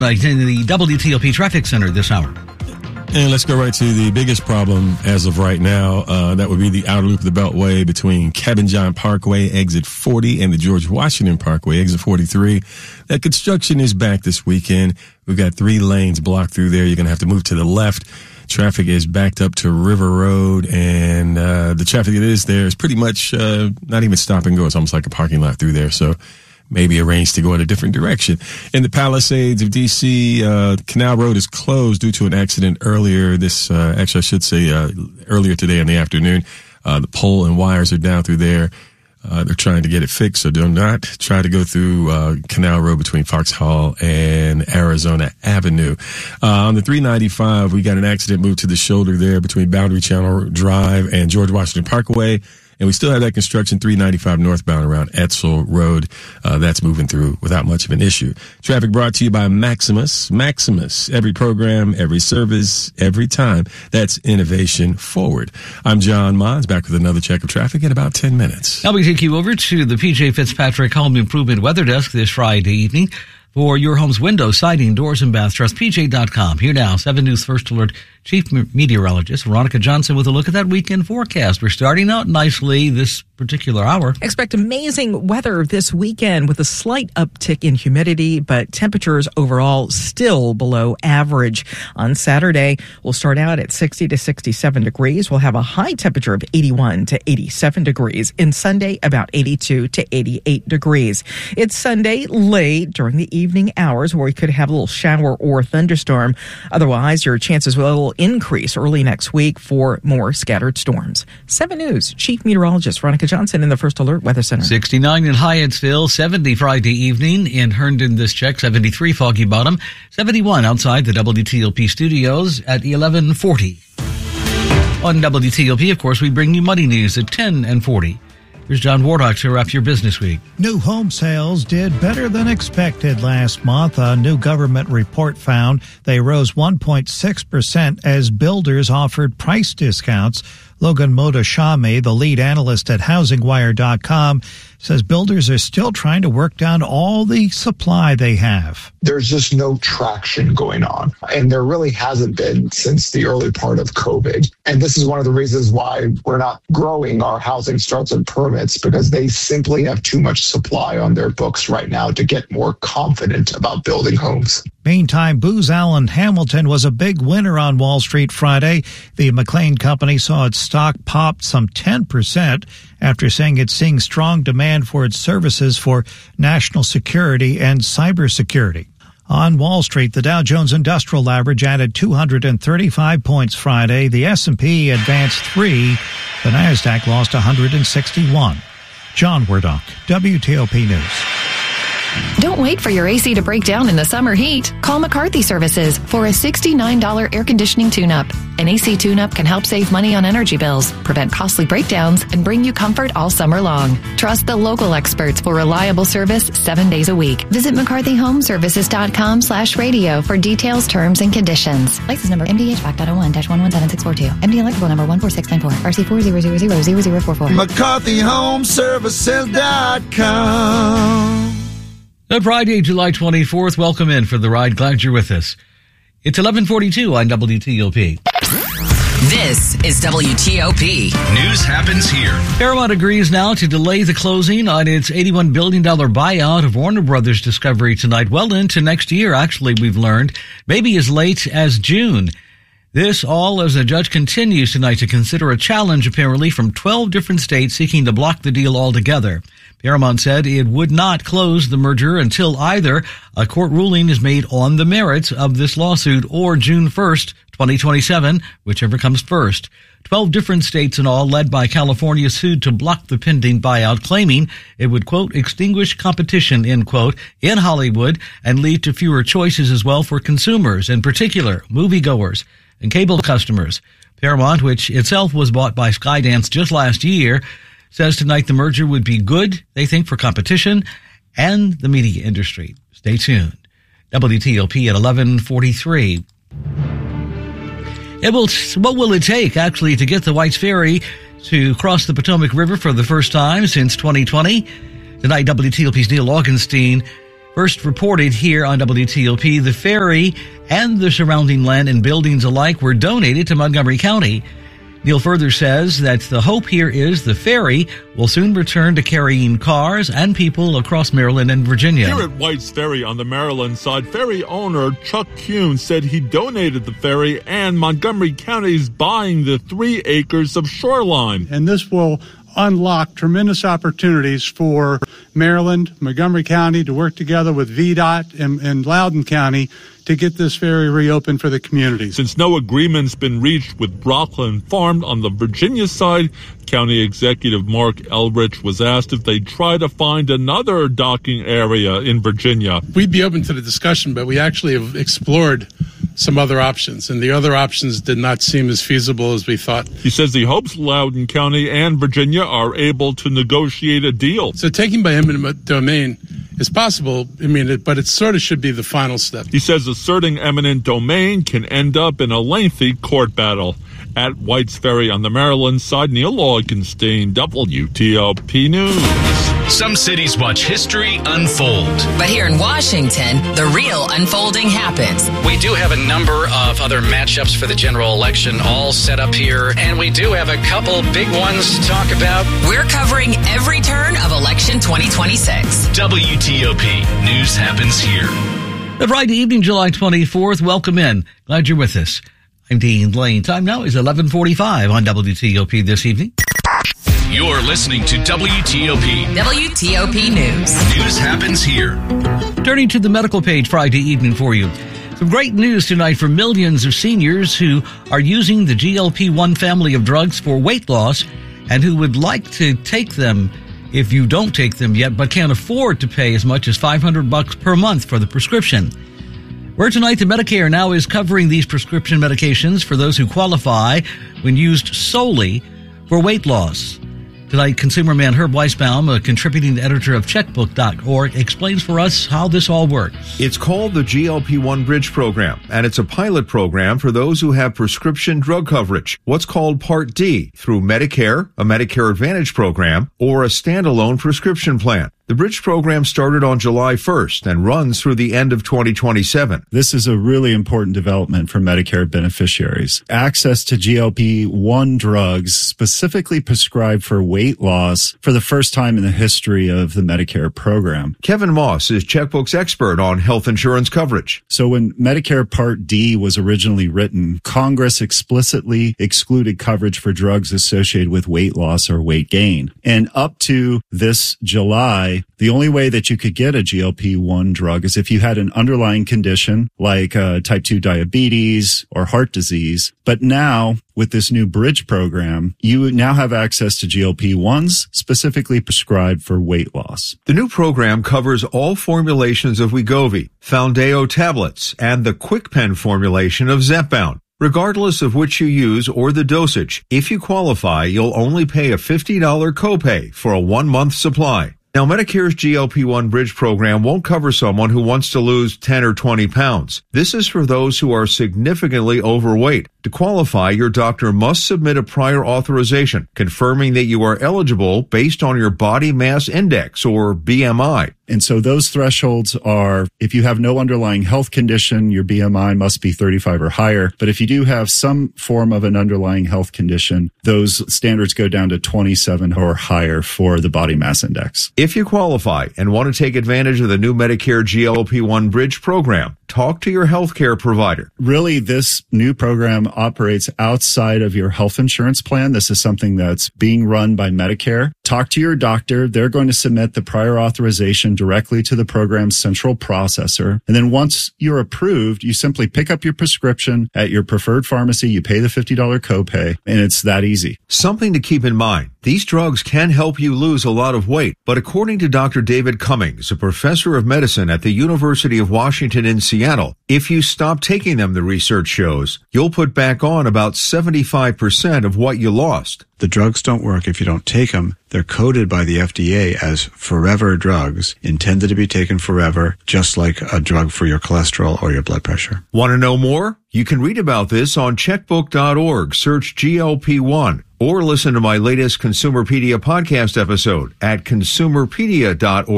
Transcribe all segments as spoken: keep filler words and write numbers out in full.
Right in the W T O P Traffic Center this hour. And let's go right to the biggest problem as of right now. Uh, that would be the outer loop of the Beltway between Cabin John Parkway, exit forty, and the George Washington Parkway, exit forty-three. That construction is back this weekend. We've got three lanes blocked through there. You're going to have to move to the left. Traffic is backed up to River Road, and uh, the traffic that is there is pretty much uh, not even stop and go. It's almost like a parking lot through there. So maybe arrange to go in a different direction. In the Palisades of D C, uh, Canal Road is closed due to an accident earlier this, uh, actually I should say, uh, earlier today in the afternoon. Uh, the pole and wires are down through there. Uh, they're trying to get it fixed, so do not try to go through, uh, Canal Road between Foxhall and Arizona Avenue. Uh, on the three ninety-five, we got an accident moved to the shoulder there between Boundary Channel Drive and George Washington Parkway. And we still have that construction three ninety-five northbound around Etzel Road. Uh, that's moving through without much of an issue. Traffic brought to you by Maximus. Maximus, every program, every service, every time. That's innovation forward. I'm John Mons, back with another check of traffic in about ten minutes. Now we take you over to the P J Fitzpatrick Home Improvement Weather Desk this Friday evening for your home's windows, siding, doors, and baths. Trust P J dot com. Here now, seven News First Alert Chief Meteorologist Veronica Johnson with a look at that weekend forecast. We're starting out nicely this particular hour. Expect amazing weather this weekend with a slight uptick in humidity, but temperatures overall still below average. On Saturday, we'll start out at sixty to sixty-seven degrees. We'll have a high temperature of eighty-one to eighty-seven degrees. In Sunday, about eighty-two to eighty-eight degrees. It's Sunday late during the evening hours where we could have a little shower or thunderstorm. Otherwise, your chances will increase early next week for more scattered storms. seven News Chief Meteorologist Veronica Johnson in the First Alert Weather Center. sixty-nine in Hyattsville, seventy Friday evening in Herndon this check, seventy-three Foggy Bottom, seventy-one outside the W T O P studios at eleven forty. On W T O P, of course, we bring you money news at ten and forty. Here's John Wardock to wrap your business week. New home sales did better than expected last month. A new government report found they rose one point six percent as builders offered price discounts. Logan Motoshami, the lead analyst at housing wire dot com, says builders are still trying to work down all the supply they have. There's just no traction going on, and there really hasn't been since the early part of COVID. And this is one of the reasons why we're not growing our housing starts and permits, because they simply have too much supply on their books right now to get more confident about building homes. Meantime, Booz Allen Hamilton was a big winner on Wall Street Friday. The McLean Company saw its stock pop some ten percent after saying it's seeing strong demand for its services for national security and cybersecurity. On Wall Street, the Dow Jones Industrial Average added two hundred thirty-five points Friday. The S and P advanced three. The Nasdaq lost one hundred sixty-one. John Wardock, W T O P News. Don't wait for your A C to break down in the summer heat. Call McCarthy Services for a sixty-nine dollars air conditioning tune-up. An A C tune-up can help save money on energy bills, prevent costly breakdowns, and bring you comfort all summer long. Trust the local experts for reliable service seven days a week. Visit McCarthy Home Services dot com slash radio for details, terms, and conditions. License number M D H five oh one dash one one seven six four two. M D electrical number one four six nine four. R C four zero zero zero zero zero four four. McCarthy Home Services dot com. Good Friday, July twenty-fourth. Welcome in for the ride. Glad you're with us. It's eleven forty-two on W T O P. This is W T O P. News happens here. Paramount agrees now to delay the closing on its eighty-one billion dollars buyout of Warner Brothers Discovery tonight. Well into next year, actually, we've learned. Maybe as late as June. This all as the judge continues tonight to consider a challenge, apparently, from twelve different states seeking to block the deal altogether. Paramount said it would not close the merger until either a court ruling is made on the merits of this lawsuit or June first, twenty twenty-seven, whichever comes first. Twelve different states in all, led by California, sued to block the pending buyout, claiming it would, quote, extinguish competition, end quote, in Hollywood and lead to fewer choices as well for consumers, in particular moviegoers and cable customers. Paramount, which itself was bought by Skydance just last year, says tonight the merger would be good, they think, for competition and the media industry. Stay tuned. W T O P at eleven forty-three. It will, what will it take, actually, to get the White's Ferry to cross the Potomac River for the first time since twenty twenty? Tonight, W T O P's Neil Augenstein First reported here on W T O P, the ferry and the surrounding land and buildings alike were donated to Montgomery County. Neil further says that the hope here is the ferry will soon return to carrying cars and people across Maryland and Virginia. Here at White's Ferry on the Maryland side, ferry owner Chuck Kuhn said he donated the ferry and Montgomery County is buying the three acres of shoreline. And this will unlock tremendous opportunities for Maryland, Montgomery County to work together with V DOT and, and Loudoun County to get this ferry reopened for the communities. Since no agreement's been reached with Brockland Farm on the Virginia side, County Executive Mark Elrich was asked if they'd try to find another docking area in Virginia. We'd be open to the discussion, but we actually have explored some other options, and the other options did not seem as feasible as we thought. He says he hopes Loudoun County and Virginia are able to negotiate a deal. So taking by eminent domain is possible, I mean, it, but it sort of should be the final step. He says asserting eminent domain can end up in a lengthy court battle. At White's Ferry on the Maryland side, Neil Augenstein, W T O P News. Some cities watch history unfold. But here in Washington, the real unfolding happens. We do have a number of other matchups for the general election all set up here, and we do have a couple big ones to talk about. We're covering every turn of election twenty twenty-six. W T O P News happens here. The Friday evening, July twenty-fourth. Welcome in. Glad you're with us. I'm Dean Lane. Time now is eleven forty-five on W T O P this evening. You're listening to W T O P. W T O P News. News happens here. Turning to the medical page Friday evening for you. Some great news tonight for millions of seniors who are using the G L P one family of drugs for weight loss and who would like to take them if you don't take them yet but can't afford to pay as much as five hundred bucks per month for the prescription. Word tonight that Medicare now is covering these prescription medications for those who qualify when used solely for weight loss. Tonight, consumer man Herb Weisbaum, a contributing editor of checkbook dot org, explains for us how this all works. It's called the G L P one Bridge Program, and it's a pilot program for those who have prescription drug coverage, what's called Part D, through Medicare, a Medicare Advantage program, or a standalone prescription plan. The Bridge program started on July first and runs through the end of twenty twenty-seven. This is a really important development for Medicare beneficiaries. Access to G L P one drugs specifically prescribed for weight loss for the first time in the history of the Medicare program. Kevin Moss is Checkbook's expert on health insurance coverage. So when Medicare Part D was originally written, Congress explicitly excluded coverage for drugs associated with weight loss or weight gain. And up to this July, the only way that you could get a G L P one drug is if you had an underlying condition like uh, type two diabetes or heart disease. But now, with this new Bridge program, you now have access to G L P ones specifically prescribed for weight loss. The new program covers all formulations of Wegovy, Foundayo tablets, and the QuickPen formulation of Zepbound. Regardless of which you use or the dosage, if you qualify, you'll only pay a fifty dollars copay for a one-month supply. Now, Medicare's G L P one Bridge program won't cover someone who wants to lose ten or twenty pounds. This is for those who are significantly overweight. To qualify, your doctor must submit a prior authorization confirming that you are eligible based on your body mass index, or B M I. And so those thresholds are, if you have no underlying health condition, your B M I must be thirty-five or higher. But if you do have some form of an underlying health condition, those standards go down to twenty-seven or higher for the body mass index. If you qualify and want to take advantage of the new Medicare G L P one Bridge program, talk to your healthcare provider. Really, this new program operates outside of your health insurance plan. This is something that's being run by Medicare. Talk to your doctor. They're going to submit the prior authorization directly to the program's central processor. And then once you're approved, you simply pick up your prescription at your preferred pharmacy. You pay the fifty dollars copay, and it's that easy. Something to keep in mind. These drugs can help you lose a lot of weight, but according to Doctor David Cummings, a professor of medicine at the University of Washington in Seattle, if you stop taking them, the research shows, you'll put back on about seventy-five percent of what you lost. The drugs don't work if you don't take them. They're coded by the F D A as forever drugs, intended to be taken forever, just like a drug for your cholesterol or your blood pressure. Want to know more? You can read about this on checkbook dot org. Search G L P one. Or listen to my latest Consumerpedia podcast episode at consumerpedia dot org.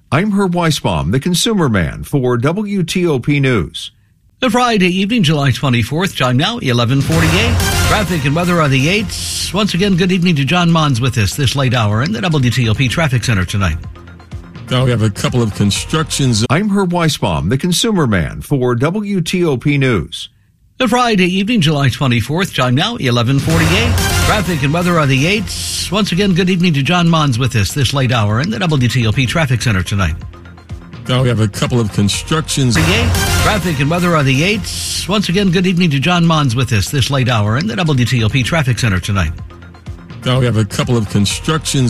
I'm Herb Weisbaum, the Consumer Man for W T O P News. The Friday evening, July twenty-fourth, time now eleven forty-eight. Traffic and weather on the eights. Once again, good evening to John Mons with us this late hour in the W T O P Traffic Center tonight. Now we have a couple of constructions. I'm Herb Weisbaum, the Consumer Man for W T O P News. The Friday evening, July twenty-fourth, time now eleven forty-eight. Traffic and weather on the eights. Once again, good evening to John Mons with us this late hour in the W T O P Traffic Center tonight. Now we have a couple of constructions. Traffic and weather on the eights. Once again, good evening to John Mons with us this late hour in the W T O P Traffic Center tonight. Now we have a couple of constructions.